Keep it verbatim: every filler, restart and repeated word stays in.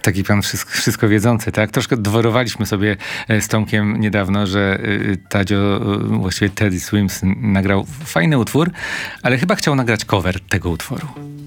Taki pan wszystko, wszystko wiedzący, tak? Troszkę dworowaliśmy sobie z Tomkiem niedawno, że Tadzio, właściwie Teddy Swims nagrał fajny utwór, ale chyba chciał nagrać cover tego utworu.